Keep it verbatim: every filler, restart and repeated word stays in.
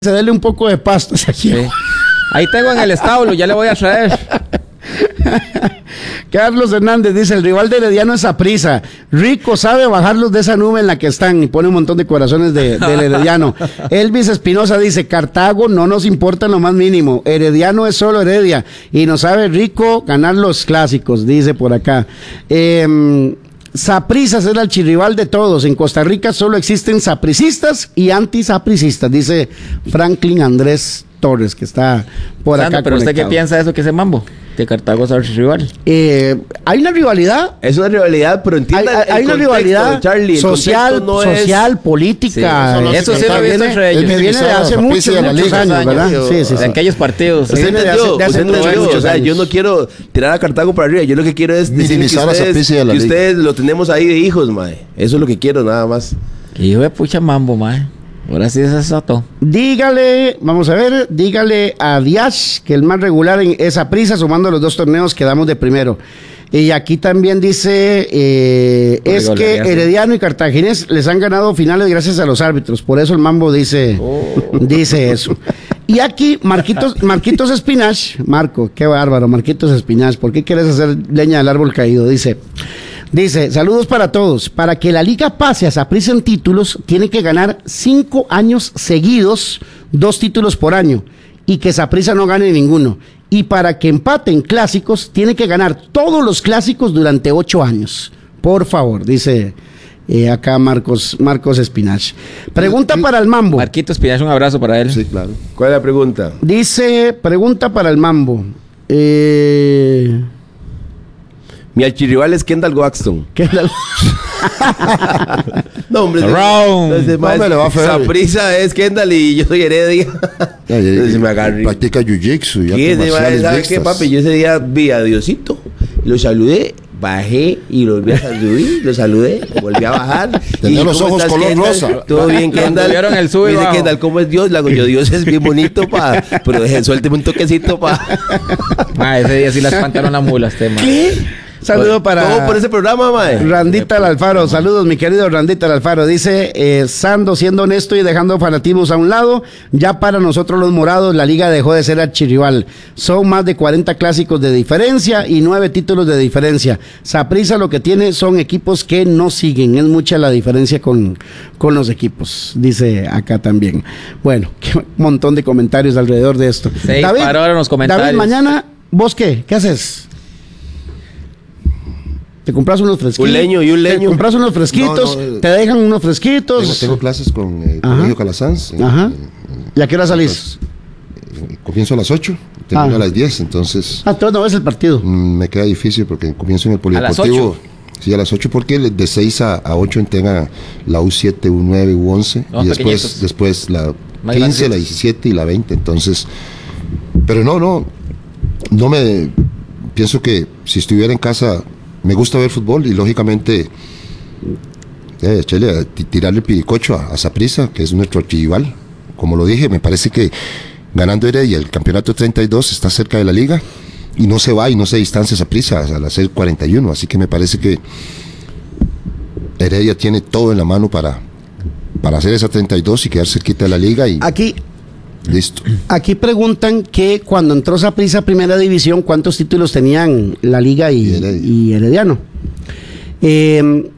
Se dele un poco de pasto aquí. Sí. Ahí tengo en el establo, ya le voy a traer. Carlos Hernández dice: el rival de Herediano es Saprissa. Rico sabe bajarlos de esa nube en la que están, y pone un montón de corazones de, del Herediano. Elvis Espinosa dice: Cartago no nos importa en lo más mínimo. Herediano es solo Heredia y nos sabe Rico ganar los clásicos, dice por acá. Eh, Saprissa es el archirrival de todos. En Costa Rica solo existen sapricistas y antisapricistas, dice Franklin Andrés Torres, que está por Sandro, acá. pero conectado. ¿usted qué piensa de eso, que ese mambo? Que Cartago es archirrival. Eh, hay una rivalidad. Es una rivalidad, pero entienda Hay, hay el una contexto, rivalidad Charlie, el social, no social, es... política. Sí, eso sí lo he visto entre ellos. Me viene de hace muchos, muchos años, ¿verdad? Sí, sí, De sí. aquellos partidos. Usted Viene de entendió, hace- de hace usted muchos, entendió, muchos o sea, años. yo no quiero tirar a Cartago para arriba, yo lo que quiero es decir que Minimizar a ustedes, Saprissa y a la que liga. ustedes lo tenemos ahí de hijos, mae. Eso es lo que quiero, nada más. Que hijo de pucha mambo, mae. Ahora sí se desató. Dígale, vamos a ver, dígale a Díaz que el más regular en esa prisa, sumando los dos torneos, quedamos de primero. Y aquí también dice, eh, Por es que regularidad, sí. Herediano y Cartaginés les han ganado finales gracias a los árbitros. Por eso el mambo dice, Oh. dice eso. Y aquí, Marquitos, Marquitos Espinach, Marco, qué bárbaro, Marquitos Espinach, ¿por qué quieres hacer leña del árbol caído? Dice... Dice, saludos para todos. Para que la liga pase a Saprissa en títulos, tiene que ganar cinco años seguidos, dos títulos por año, y que Saprissa no gane ninguno. Y para que empate en clásicos, tiene que ganar todos los clásicos durante ocho años. Por favor, dice eh, acá Marcos, Marcos Espinach. Pregunta para el Mambo. Marquito Espinach, un abrazo para él. Sí, claro. ¿Cuál es la pregunta? Dice, pregunta para el Mambo. Eh... Mi archirrival es Kendall Waxton. ¿Qué es la- No, hombre. Around. Entonces, No, me le va feo. Saprissa es Kendall y yo soy Heredia. Ya, ya, Entonces ya, me agarré. practica jiu-jitsu y ¿Qué artes ese mae? marciales ¿Sabe qué, mixtas. papi? Yo ese día vi a Diosito, lo saludé, bajé y lo volví a subir, lo saludé, volví a bajar. Tenía Y, los ¿cómo ojos estás, color Kendall? rosa. Todo bien, Kendall. Tuvieron el sub y Me dice bajo. Kendall, ¿cómo es Dios? Le hago yo, Dios es bien bonito, pa. Pero deje, suélteme un toquecito, pa. Mae, ese día sí las espantaron a mulas, este, mae. ¿Qué? Saludo para... ¿Cómo por ese programa, mae? Randita el Alfaro, saludos mi querido Randita el Alfaro, dice eh, Sando, siendo honesto y dejando fanatismos a un lado, ya para nosotros los morados la liga dejó de ser archirrival, son más de cuarenta clásicos de diferencia y nueve títulos de diferencia. Saprissa lo que tiene son equipos que no siguen, es mucha la diferencia con, con los equipos, dice acá también. Bueno, un montón de comentarios alrededor de esto. Se dispararon los comentarios. David, mañana, ¿vos qué? ¿Qué haces? Te compras unos fresquitos. Un leño y un leño. Te compras unos fresquitos, No, no, eh, te dejan unos fresquitos. Tengo, tengo clases con el Ajá. Colegio Calasanz. eh, Ajá. eh, ¿Y a qué hora salís? eh, Comienzo a las ocho, termino Ah. a las diez, entonces Ah, entonces no ves el partido. mm, me queda difícil porque comienzo en el las polideportivo. ocho. Sí, a las ocho porque de seis a ocho entregan la U siete, U nueve, U once Los y después, pequeñitos. después la Más quince, la grandecitos. diecisiete y la veinte. Entonces, pero no, no, no me pienso que si estuviera en casa me gusta ver fútbol y lógicamente eh, Chele, t- tirarle el piricocho a, a Saprissa, que es nuestro archirrival. Como lo dije, me parece que ganando Heredia el campeonato treinta y dos está cerca de la liga y no se va y no se distancia Saprissa al hacer cuarenta y uno, así que me parece que Heredia tiene todo en la mano para, para hacer esa treinta y dos y quedar cerquita de la liga y Aquí, listo. aquí preguntan que cuando entró Saprissa a Primera División, ¿cuántos títulos tenían la Liga y, Y Heredia. y Herediano? Eh,